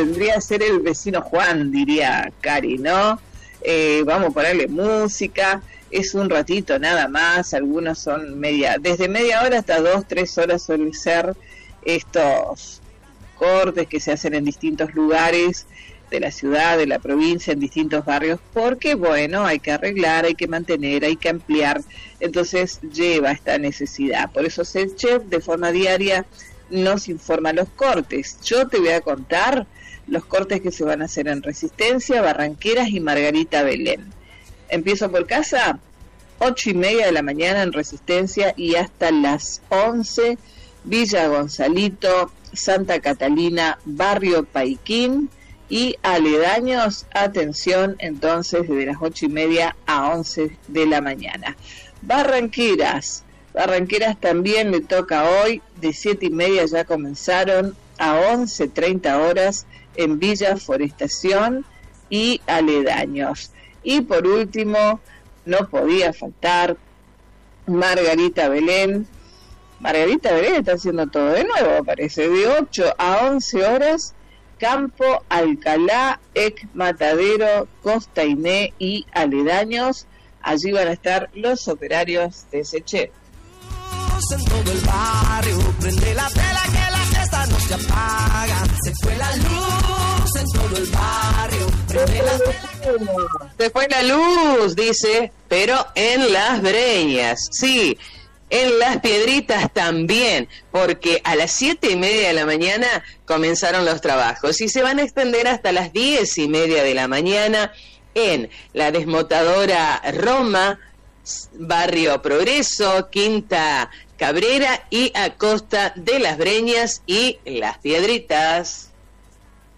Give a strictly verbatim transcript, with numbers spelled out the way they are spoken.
vendría a ser el vecino Juan, diría Cari, ¿no? Eh, vamos a ponerle música, es un ratito nada más, algunos son media, desde media hora hasta dos, tres horas suelen ser estos cortes que se hacen en distintos lugares de la ciudad, de la provincia, en distintos barrios, porque bueno, hay que arreglar, hay que mantener, hay que ampliar, entonces lleva esta necesidad. Por eso SEDCHEF de forma diaria nos informa los cortes. Yo te voy a contar los cortes que se van a hacer en Resistencia, Barranqueras y Margarita Belén. Empiezo por casa, ocho y media de la mañana en Resistencia y hasta las once, Villa Gonzalito, Santa Catalina, Barrio Paiquín y aledaños, atención, entonces desde las ocho y media a once de la mañana. Barranqueras, Barranqueras también le toca hoy, de siete y media ya comenzaron, a once treinta horas en Villa Forestación y aledaños. Y por último, no podía faltar Margarita Belén. Margarita Belén está haciendo todo de nuevo, parece, de ocho a once horas, Campo, Alcalá, Ec Matadero, Costa Iné y aledaños. Allí van a estar los operarios de SEDCHEF. En todo el barrio, prende la vela que la fiesta no se apaga. Se fue la luz en todo el barrio, prende la vela. Se fue la luz, dice, pero en Las Breñas, sí, en Las Piedritas también, porque a las siete y media de la mañana comenzaron los trabajos y se van a extender hasta las diez y media de la mañana en la desmotadora Roma, Barrio Progreso, Quinta Cabrera y a Costa de Las Breñas y Las Piedritas.